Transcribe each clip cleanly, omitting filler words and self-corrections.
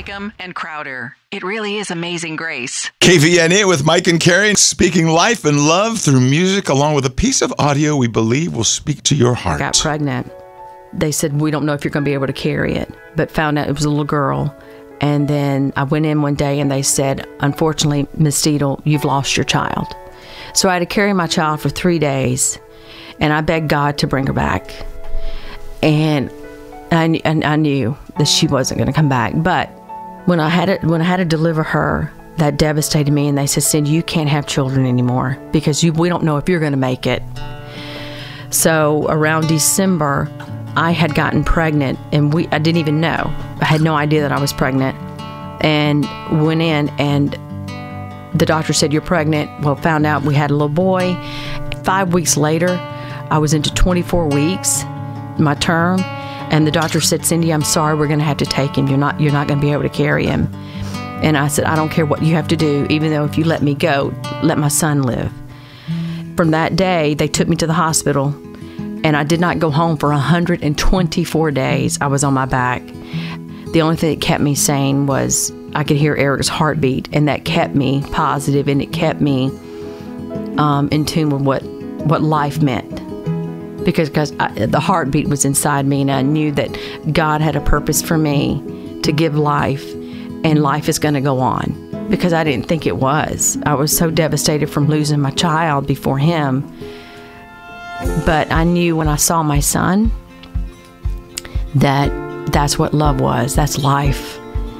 Wakeham and Crowder. It really is amazing grace. KVNA with Mike and Carrie, speaking life and love through music, along with a piece of audio we believe will speak to your heart. I got pregnant. They said, we don't know if you're going to be able to carry it, but found out it was a little girl. And then I went in one day and they said, unfortunately, Ms. Steedle, you've lost your child. So I had to carry my child for 3 days, and I begged God to bring her back. And I knew that she wasn't going to come back. But when I had to deliver her, that devastated me. And they said, Cindy, you can't have children anymore because we don't know if you're going to make it. So around December, I had gotten pregnant, and I didn't even know. I had no idea that I was pregnant, and went in, and the doctor said, you're pregnant. Well, found out we had a little boy. 5 weeks later, I was into 24 weeks, my term, and the doctor said, Cindy, I'm sorry, we're going to have to take him. You're not going to be able to carry him. And I said, I don't care what you have to do, even though if you let me go, let my son live. From that day, they took me to the hospital, and I did not go home for 124 days. I was on my back. The only thing that kept me sane was I could hear Eric's heartbeat, and that kept me positive, and it kept me in tune with what life meant. Because the heartbeat was inside me, and I knew that God had a purpose for me to give life, and life is going to go on. Because I didn't think it was. I was so devastated from losing my child before him. But I knew when I saw my son that that's what love was. That's life.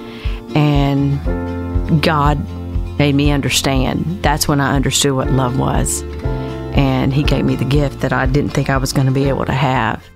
And God made me understand. That's when I understood what love was. And he gave me the gift that I didn't think I was going to be able to have.